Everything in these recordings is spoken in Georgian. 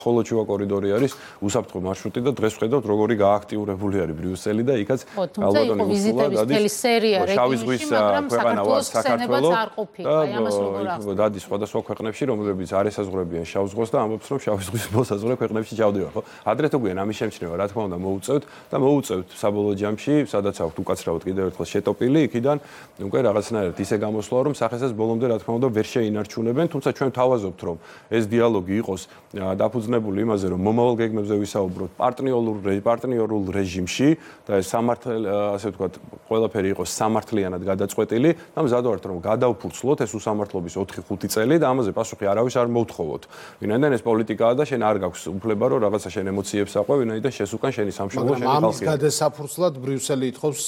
ხოლო ჩუვა კორიდორი არის უსაფრთხო მარშრუტი და დღეს ვხედავთ როგორი გააქტიურებული არის ბრიუსელი და იქაც ალბათ ვიზიტების მთელი სერია რეგიონში, მაგრამ საქართველოს ხსენებაც არ ყოფილა, აი ამას როგორ ახსენებთ? დადის სხვადასხვა ქვეყნებში, რომლებიც არ ესაზღვრებიან შავ ზღვას და ამბობს, რომ შავ ზღვის მოსაზღვრე ქვეყნებში ჩავდივარ, ხო? ადრე თუ გვიან ამის შემჩნევა, რა თქმა უნდა, მოუწევთ საბოლოო ჯამში, სადაც აქვთ უკაცრავად კიდევ ერთხელ შეტოპილი, იქიდან უკვე რაღაცნაირად ისე გამოსვლა, რომ სახესაც ბოლომდე რა თქმა უნდა ვერ შეინარჩუნებენ, თუმცა ჩვენ თავაზობთ, რომ ეს დიალოგი იყოს დაფუძნებული იმაზე, რომ მომავალ გეგმებზე ვისაუბროთ პარტნიორულ რეჟიმში და ეს ასე ვთქვათ, ყველაფერი იყოს სამართლიანად გადაწყვეტილი და მზად ვართ, რომ გადავფურცლოთ ეს უსამართლობის 4-5 წელი და ამაზე პასუხი არავის არ მოვთხოვოთ. ვინაიდან ეს პოლიტიკაა და შენ არ გაქვს უფლება, რომ რაღაცა შენ ემოციებს აყვე, ვინაიდან შეს უკან შენი სამშობლო, შენი ხალხი. ამის გადასაფურცლად ბრიუსელი ითხოვს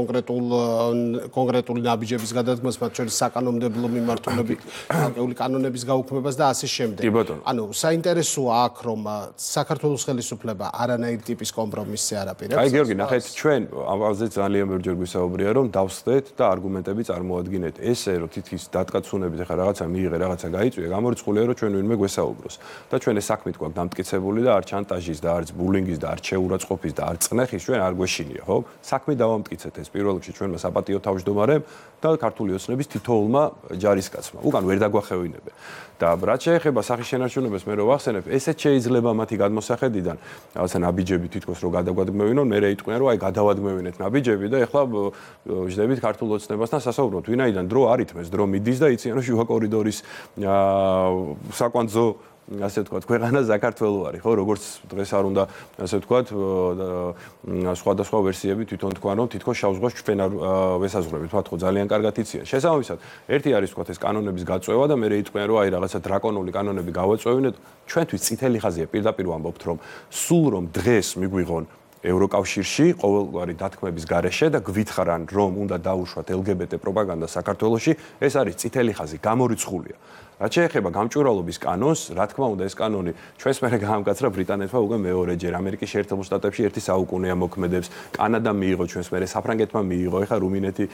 კონკრეტული ნაბიჯების გადადგმას, მათ შორის საკანონმდებლო მიმართულებით, ალყეული კანონების გაუქმებას და ასე შემდეგ. ანუ საინტერესოა აქ, რომ საქართველოს ხელისუფლება არანაირ ტიპის კომპრომისზე არ აპირებს. აი გიორგი, ნახეთ, ჩვენ ამაზე ძალიან ბევრჯერ გვისაუბრია, რომ დავსხდეთ და არგუმენტები წარმოადგინეთ. ესე რომ თითქოს დატკაცუნებით ახლა რაღაცა მიიღე, რაღაცა გაიწვია, გამორიცხულია, რომ ჩვენ ვინმე გვესაუბროს. და ჩვენ ეს საქმით გვაქვს დამტკიცებული და არ ჩანტაჟის და არც ბულინგის და არც შეურაცხყოფის და არც წნეხის ჩვენ არ გვეშინია, ხო? საქმე დავამტკიცეთ ეს პირველ რიგში ჩვენმა საპატიო თავმჯდომარემ და ქართული ოცნების თითოეულმა ჯარისკაცმა. უკან ვერ დაგვახევინებენ. და რაც შეეხება სახის შენარჩუნებას, მე რო ვახსენებ, ესეც შეიძლება მათი გადმოსახედიდან რაღაცა ნაბიჯები თითქოს რო გადაგვადგმევინონ, მე რეიტყვიან, რომ აი გადავადგმევინეთ ნაბიჯები და ეხლა ვждებით ქართულ ოცნებასთან სასაუბროთ. ვინაიდან დრო არ ითმეს, დრო მიდის და იციან, რომ შუა კორიდორის საკვანძო ასე ვთქვათ, ქვეყანა საქართველო არის, ხო, როგორც დღეს არ უნდა ასე ვთქვათ, სხვადასხვა ვერსიები თვითონ თქვან, რომ თითქოს შავ ზღვას ჩვენ არ ვესაზღვრებით, მათ ხო ძალიან კარგად იციან. შესაბამისად, ერთი არის ვთქვათ ეს კანონების გაწევა და მე რეიტყვიან, რომ აი რაღაცა დრაკონული კანონები გავაწევინეთ, ჩვენთვის წითელი ხაზია პირდაპირ ვამბობთ, რომ სულ რომ დღეს მიგვიღონ ევროკავშირში ყოველგვარი დათქმების გარეშე და გვითხრან, რომ უნდა დაუშვათ LGBT პროპაგანდა საქართველოში, ეს არის წითელი ხაზი, გამორიცხულია. რაც შეეხება გამჭვირვალობის კანონს, რა თქმა უნდა, ეს კანონი ჩვენს მერე გაამკაცრა ბრიტანეთმა უკვე მეორეჯერ, ამერიკის შეერთებულ შტატებში ერთი საუკუნეა მოქმედებს, კანადამ მიიღო ჩვენს მერე, საფრანგეთმა მიიღო, ეხლა რუმინეთი